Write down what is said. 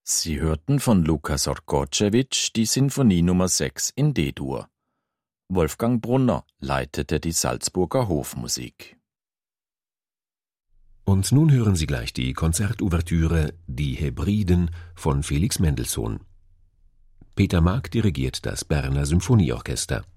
Sie hörten von Lukas Sorgorczewitsch die Sinfonie Nummer 6 in D-Dur. Wolfgang Brunner leitete die Salzburger Hofmusik. Und nun hören Sie gleich die Konzertouvertüre »Die Hebriden« von Felix Mendelssohn. Peter Maag dirigiert das Berner Symphonieorchester.